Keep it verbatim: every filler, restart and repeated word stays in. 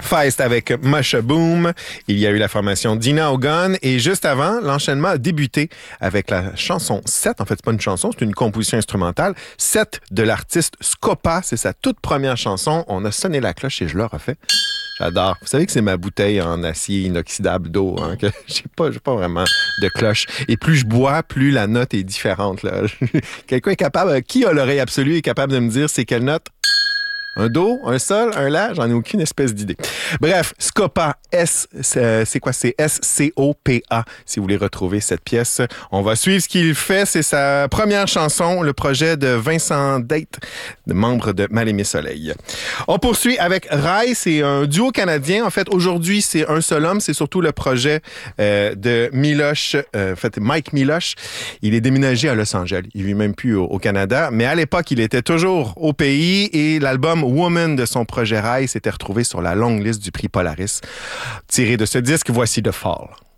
Feist avec Musha Boom. Il y a eu la formation Dina Ogun. Et juste avant, l'enchaînement a débuté avec la chanson sept. En fait, c'est pas une chanson, c'est une composition instrumentale. sept de l'artiste Scopa. C'est sa toute première chanson. On a sonné la cloche et je l'ai refait. J'adore. Vous savez que c'est ma bouteille en acier inoxydable d'eau, hein, que j'ai pas, j'ai pas vraiment de cloche. Et plus je bois, plus la note est différente, là. Quelqu'un est capable, qui a l'oreille absolue est capable de me dire c'est quelle note? Un do, un sol, un la, j'en ai aucune espèce d'idée. Bref, Scopa, S, c'est, c'est quoi? C'est S C O P A, si vous voulez retrouver cette pièce. On va suivre ce qu'il fait. C'est sa première chanson, le projet de Vincent Date, membre de Mal-Aimé Soleil. On poursuit avec Rai, c'est un duo canadien. En fait, aujourd'hui, c'est un seul homme. C'est surtout le projet euh, de Miloche, euh, en fait, Mike Miloche. Il est déménagé à Los Angeles. Il vit même plus au, au Canada. Mais à l'époque, il était toujours au pays et l'album Woman de son projet Rai s'était retrouvé sur la longue liste du prix Polaris. Tiré de ce disque, voici The Fall.